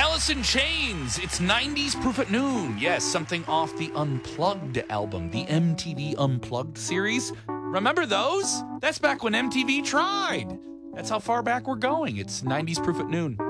Alice in Chains. It's 90s Proof at Noon. Yes, something off the Unplugged album, the MTV Unplugged series. Remember those? That's back when MTV tried. That's how far back we're going. It's 90s Proof at Noon.